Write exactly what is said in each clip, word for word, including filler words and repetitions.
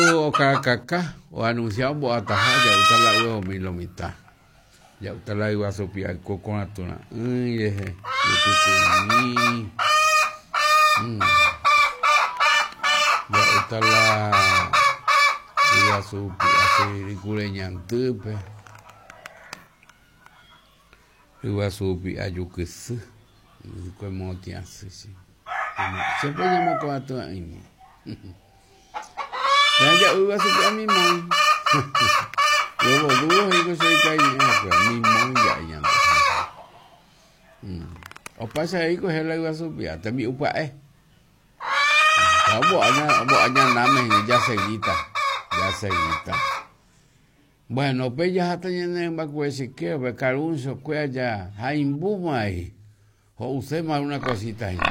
o cacaca o anunciado bo ataja ya uta la huevo mi lomita ya uta la iba a sopia el coco con la tuna ay deje ni ya uta la iba a sopia así cureñantupe iba a sopia yo que sé como te hace sí siempre llamo con la tuna ya ya iba a sopia mi mamá luego duro y que se cae mi mamá ya ya o pasa ahí que la iba a sopia también upa eh bo aña bo aña name ya seguita ya seguita bueno pues ya hasta en bacuese que be carunso que allá haimbuma ahí o usted más una cosita ahí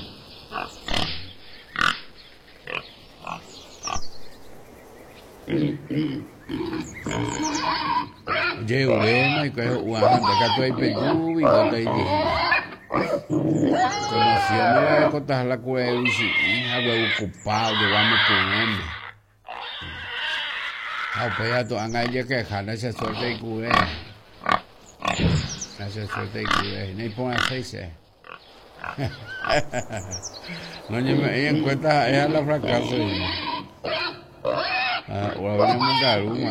je bueno y que uan de que estoy peyu y que estoy conoció me va a contar la cueva y si algo ocupado llevamos con él ah pues ya tú anga ya que jana esa suerte y cuve esa suerte y cuve ni pon a seis no yo me en cuenta ella la fracaso ah o la venimos a